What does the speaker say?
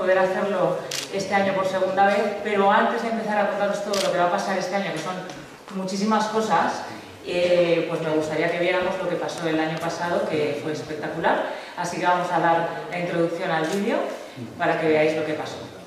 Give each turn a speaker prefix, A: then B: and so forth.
A: poder hacerlo este año por segunda vez, pero antes de empezar a contaros todo lo que va a pasar este año, que son muchísimas cosas, pues me gustaría que viéramos lo que pasó el año pasado, que fue espectacular. Así que vamos a dar la introducción al vídeo para que veáis lo que pasó.